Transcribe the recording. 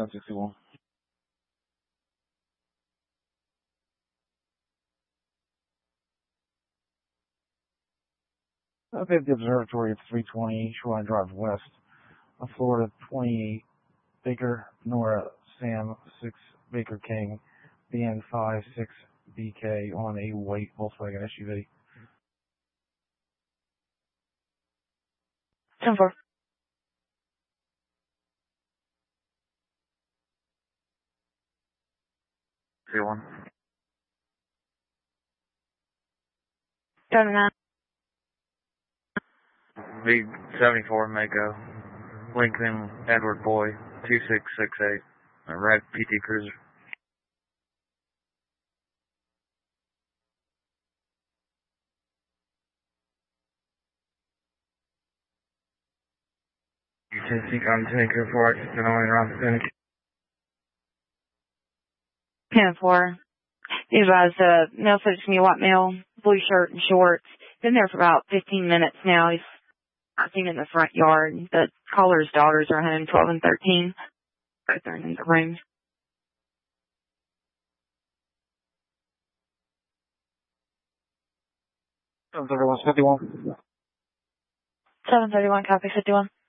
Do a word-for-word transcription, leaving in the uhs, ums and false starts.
ten sixty-one. Uh, fifty Observatory of three twenty Shoreline Drive West, uh, Florida twenty-eight, Baker, Nora, Sam, six, Baker King, B N five, six, B K on a white Volkswagen S U V. ten four. three one. seven nine. V seventy-four Mako, Lincoln Edward Boy, two six six eight, a red P T Cruiser. You think I'm taking for it, and only around the finish. ten four. These guys, uh, mail footage from you, white male, blue shirt and shorts. Been there for about fifteen minutes now. He's, I think, in the front yard. The caller's daughters are home, twelve and thirteen. Both are in the room. seven thirty-one fifty-one. seven thirty-one, copy fifty-one.